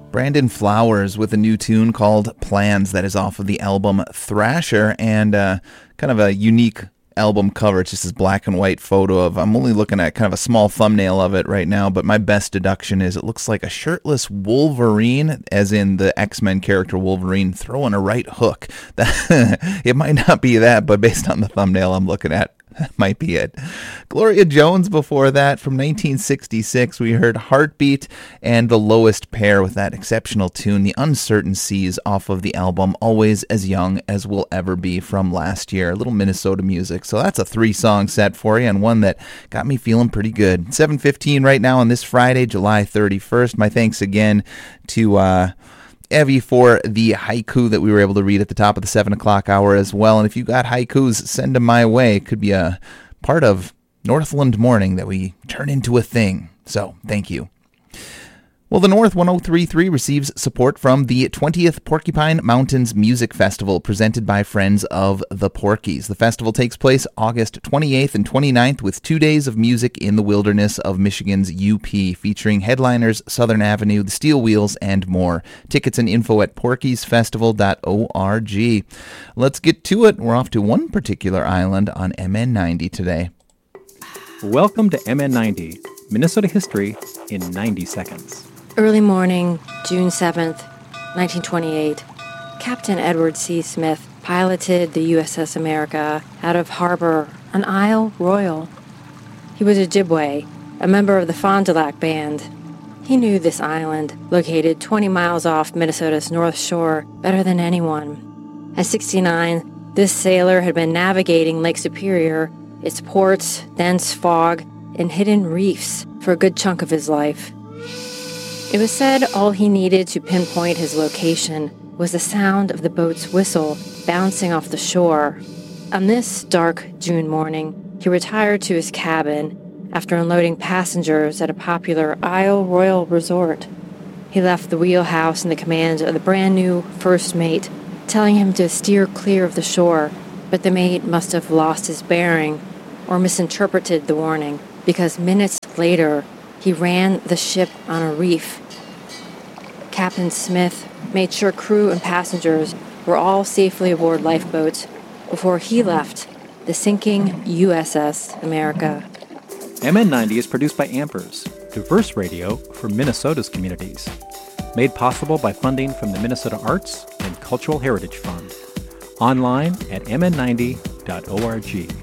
Brandon Flowers with a new tune called Plans that is off of the album Thrasher, and kind of a unique album cover. It's just this black and white photo of, I'm only looking at kind of a small thumbnail of it right now, but my best deduction is it looks like a shirtless Wolverine, as in the X-Men character Wolverine, throwing a right hook. It might not be that, but based on the thumbnail I'm looking at, that might be it. Gloria Jones before that from 1966. We heard Heartbeat and The Lowest Pair with that exceptional tune, The Uncertain Seas, off of the album Always As Young As We'll Ever Be from last year. A little Minnesota music. So that's a 3-song set for you, and one that got me feeling pretty good. 7:15 right now on this Friday, July 31st. My thanks again to Evie for the haiku that we were able to read at the top of the 7 o'clock hour as well. And if you got haikus, send them my way. It could be a part of Northland Morning that we turn into a thing. So thank you. Well, the North 103.3 receives support from the 20th Porcupine Mountains Music Festival, presented by Friends of the Porkies. The festival takes place August 28th and 29th with 2 days of music in the wilderness of Michigan's UP, featuring headliners Southern Avenue, the Steel Wheels, and more. Tickets and info at porkiesfestival.org. Let's get to it. We're off to one particular island on MN90 today. Welcome to MN90, Minnesota history in 90 seconds. Early morning, June 7th, 1928, Captain Edward C. Smith piloted the USS America out of harbor on Isle Royal. He was Ojibwe, a member of the Fond du Lac Band. He knew this island, located 20 miles off Minnesota's North Shore, better than anyone. At 69, this sailor had been navigating Lake Superior, its ports, dense fog, and hidden reefs for a good chunk of his life. It was said all he needed to pinpoint his location was the sound of the boat's whistle bouncing off the shore. On this dark June morning, he retired to his cabin after unloading passengers at a popular Isle Royal resort. He left the wheelhouse in the command of the brand new first mate, telling him to steer clear of the shore, but the mate must have lost his bearing or misinterpreted the warning, because minutes later, he ran the ship on a reef. Captain Smith made sure crew and passengers were all safely aboard lifeboats before he left the sinking USS America. MN90 is produced by Ampers, diverse radio for Minnesota's communities. Made possible by funding from the Minnesota Arts and Cultural Heritage Fund. Online at mn90.org.